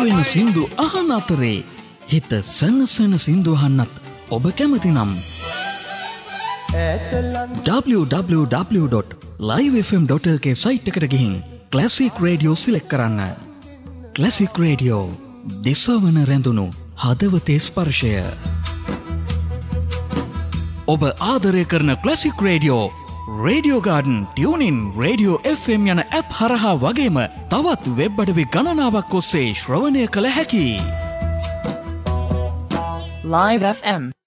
මතුවෙන සින්දු අහන අතරේ හිත සනසන සින්දු අහන්නත් ඔබ කැමති නම් www.livefm.lk සයිට් එකට ගිහින් ක්ලාසික් රේඩියෝ සිලෙක්ට් කරන්න. ක්ලාසික් රේඩියෝ දිසවන රැඳුණු හදවතේ ස්පර්ශය. ඔබ ආදරය කරන classic radio radio garden tuning radio FM යන ඇප් හරහා වගේම තවත් වෙබ් අඩවි ගණනාවක් ඔස්සේ ශ්‍රවණය කළ හැකි. Live FM